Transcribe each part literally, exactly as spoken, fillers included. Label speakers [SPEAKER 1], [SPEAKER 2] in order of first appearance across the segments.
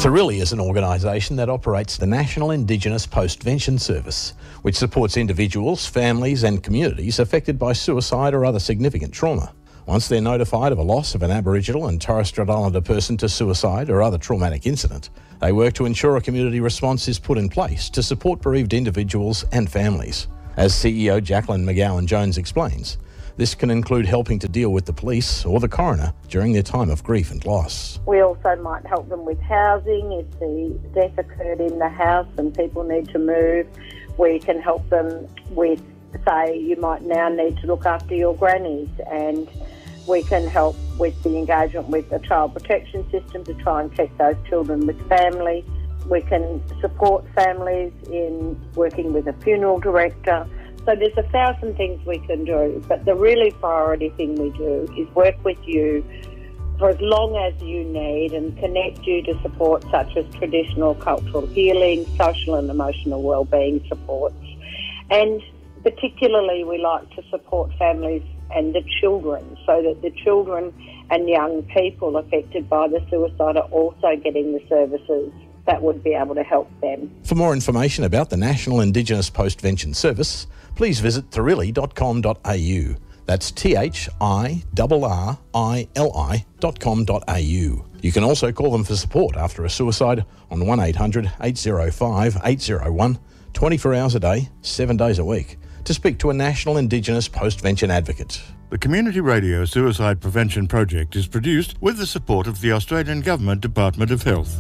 [SPEAKER 1] Thorilli is an organisation that operates the National Indigenous Postvention Service, which supports individuals, families and communities affected by suicide or other significant trauma. Once they're notified of a loss of an Aboriginal and Torres Strait Islander person to suicide or other traumatic incident, they work to ensure a community response is put in place to support bereaved individuals and families. As C E O Jacqueline McGowan-Jones explains, this can include helping to deal with the police or the coroner during their time of grief and loss.
[SPEAKER 2] We also might help them with housing if the death occurred in the house and people need to move. We can help them with, say, you might now need to look after your grannies, and we can help with the engagement with the child protection system to try and keep those children with family. We can support families in working with a funeral director. So there's a thousand things we can do, but the really priority thing we do is work with you for as long as you need and connect you to support such as traditional cultural healing, social and emotional wellbeing supports. And particularly we like to support families and the children so that the children and young people affected by the suicide are also getting the services that would be able to help them.
[SPEAKER 1] For more information about the National Indigenous Postvention Service, please visit thorilli dot com dot a u. That's T H I R R I L I dot com dot a u. You can also call them for support after a suicide on one eight hundred eight oh five eight oh one, twenty-four hours a day, seven days a week, to speak to a National Indigenous Postvention advocate.
[SPEAKER 3] The Community Radio Suicide Prevention Project is produced with the support of the Australian Government Department of Health.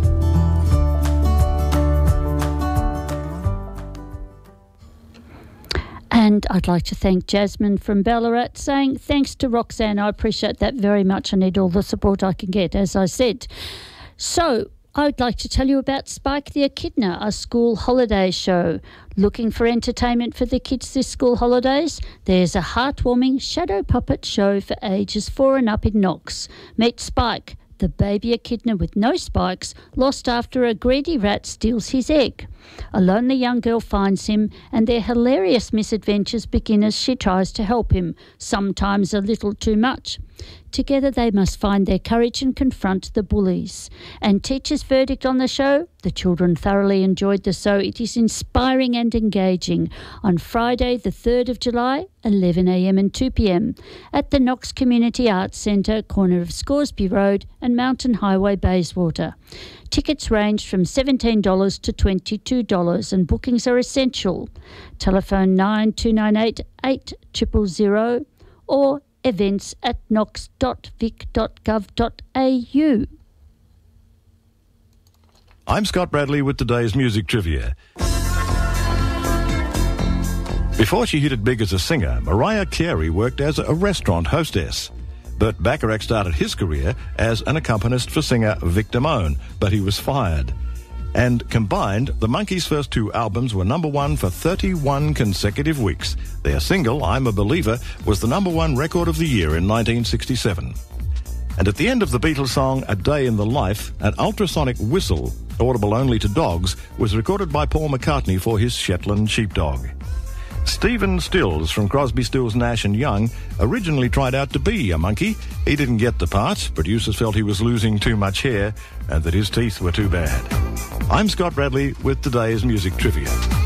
[SPEAKER 4] And I'd like to thank Jasmine from Ballarat saying, thanks to Roxanne, I appreciate that very much. I need all the support I can get, as I said. So I'd like to tell you about Spike the Echidna, a school holiday show. Looking for entertainment for the kids this school holidays? There's a heartwarming shadow puppet show for ages four and up in Knox. Meet Spike, the baby echidna with no spikes, lost after a greedy rat steals his egg. A lonely young girl finds him, and their hilarious misadventures begin as she tries to help him, sometimes a little too much. Together they must find their courage and confront the bullies. And teachers' verdict on the show? The children thoroughly enjoyed the show. It is inspiring and engaging. On Friday the third of July, eleven a m and two p m at the Knox Community Arts Centre, corner of Scoresby Road and Mountain Highway, Bayswater. Tickets range from seventeen dollars to twenty-two dollars and bookings are essential. Telephone nine two nine eight eight zero zero zero or events at knox dot vic dot gov dot a u.
[SPEAKER 3] I'm Scott Bradley with today's music trivia. Before she hit it big as a singer, Mariah Carey worked as a restaurant hostess. Burt Bacharach started his career as an accompanist for singer Vic Damone, but he was fired. And combined, the Monkees' first two albums were number one for thirty-one consecutive weeks. Their single, I'm a Believer, was the number one record of the year in nineteen sixty-seven. And at the end of the Beatles song, A Day in the Life, an ultrasonic whistle, audible only to dogs, was recorded by Paul McCartney for his Shetland sheepdog. Stephen Stills from Crosby, Stills, Nash and Young originally tried out to be a monkey. He didn't get the part. Producers felt he was losing too much hair and that his teeth were too bad. I'm Scott Bradley with today's music trivia.